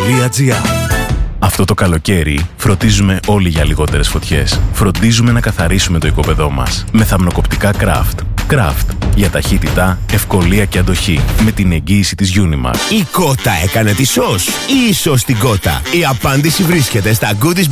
Αυτό το καλοκαίρι φροντίζουμε όλοι για λιγότερες φωτιές. Φροντίζουμε να καθαρίσουμε το οικόπεδό μας με θαμνοκοπτικά Craft. Craft για ταχύτητα, ευκολία και αντοχή με την εγγύηση της Unimark. Η κότα έκανε τη σως ή η σως την κότα? Η απάντηση βρίσκεται στα Goodies